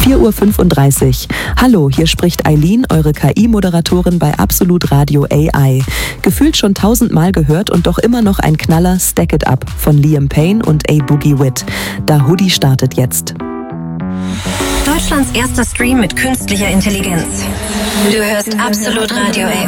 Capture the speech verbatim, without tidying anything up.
vier Uhr fünfunddreißig. Hallo, hier spricht Eileen, eure K I-Moderatorin bei Absolut Radio A I. Gefühlt schon tausendmal gehört und doch immer noch ein Knaller, Stack It Up von Liam Payne und A Boogie Wit. Da Hoodie startet jetzt. Deutschlands erster Stream mit künstlicher Intelligenz. Du hörst Absolut Radio A I.